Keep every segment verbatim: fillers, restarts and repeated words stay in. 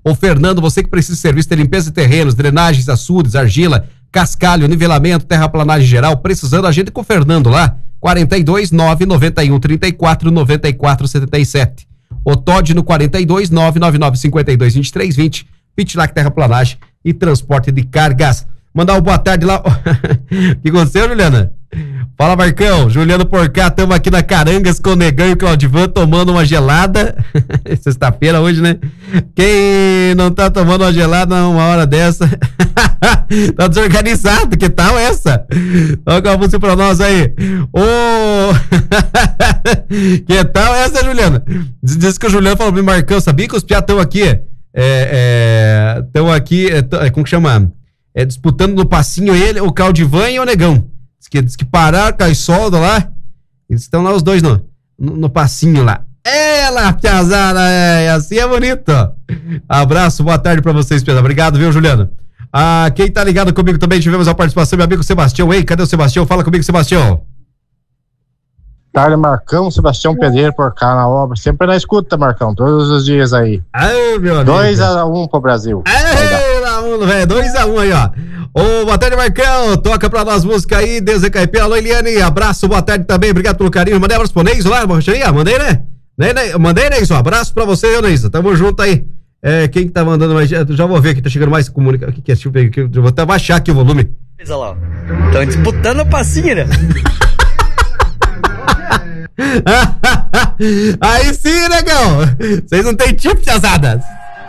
Ô Fernando, você que precisa de serviço de limpeza de terrenos, drenagens, açudes, argila, cascalho, nivelamento, terraplanagem geral, precisando, a gente com o Fernando lá, quarenta e dois, nove noventa e um, trinta e quatro, noventa e quatro, setenta e sete. O Todd no quarenta e dois, nove nove nove, cinquenta e dois, vinte e três, vinte. Pitlac Terraplanagem e transporte de cargas. Mandar uma boa tarde lá. O que aconteceu, Juliana? Fala, Marcão. Juliano Porcá, estamos aqui na Carangas com o Negão e o Claudivan tomando uma gelada. Sexta-feira hoje, né? Quem não tá tomando uma gelada uma hora dessa tá desorganizado. Que tal essa? Toca uma música pra nós aí. Ô! Que tal essa, Juliana? Diz, diz que o Juliano falou pra mim, Marcão, sabia que os piá estão aqui? Estão é, é, aqui, é, como que chama? É, disputando no passinho ele, o Claudivan e o Negão. Diz que, diz que pararam, cai solda lá. Eles estão lá os dois no, no, no passinho lá. É lá, piazada, é, assim é bonito. Abraço, boa tarde pra vocês, piazada. Obrigado, viu, Juliana? Ah, quem tá ligado comigo também, tivemos a participação, meu amigo Sebastião. Ei, cadê o Sebastião? Fala comigo, Sebastião. Tarde, Marcão, Sebastião Pedreiro por cá na obra. Sempre na escuta, Marcão, todos os dias aí. Ai, meu amigo. dois a um pro Brasil. Ai, lá, velho, dois a um aí, ó. Ô, boa tarde, Marcão. Toca pra nós música aí, Desde Caipira. Alô, Eliane, abraço, boa tarde também. Obrigado pelo carinho. Mandei abraço pro Neiso lá, Borracharia. Mandei, né? Mandei, Neiso. Abraço pra você, Neiso. Tamo junto aí. É, quem que tá mandando mais? Já vou ver que tá chegando mais comunicação. O que que é? Deixa eu ver aqui. Eu vou até baixar aqui o volume. Olha lá, estão disputando a passinha, né? Aí sim, negão. Vocês não tem tipo de asadas.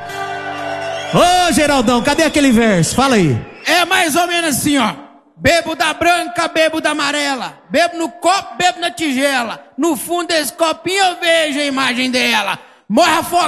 Ô, Geraldão, cadê aquele verso? Fala aí. É mais ou menos assim, ó. Bebo da branca, bebo da amarela. Bebo no copo, bebo na tigela. No fundo desse copinho eu vejo a imagem dela. Morre afogado.